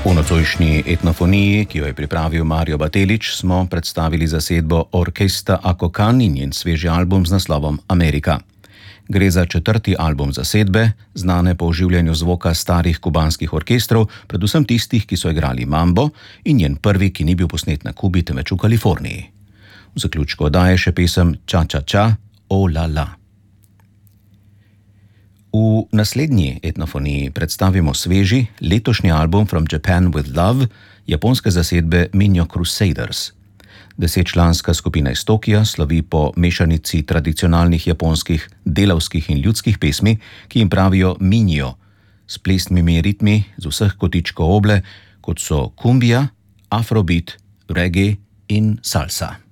V nocojšnji etnofoniji, ki jo je pripravil Mario Batelič, smo predstavili zasedbo Orkesta Akokan in njen sveži album z naslovom Amerika. Gre za 4. album zasedbe, znane po oživljanju zvoka starih kubanskih orkestrov, predvsem tistih, ki so igrali mambo, in njen prvi, ki ni bil posnet na Kubi, temveč v Kaliforniji. V zaključku oddaje še pesem Ča Ča Ča, O La La. V naslednji etnofoniji predstavimo sveži, letošnji album From Japan with Love japonske zasedbe Minjo Crusaders. 10-članska skupina iz Tokija slovi po mešanici tradicionalnih japonskih delavskih in ljudskih pesmi, ki jim pravijo minjo, s plesnimi ritmi z vseh kotičkov oble, kot so kumbia, afrobeat, reggae in salsa.